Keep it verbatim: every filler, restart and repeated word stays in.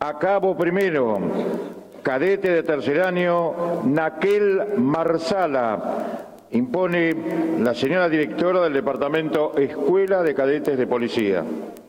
A cabo primero, cadete de tercer año, Naquel Marsala. Impone la señora directora del Departamento Escuela de Cadetes de Policía.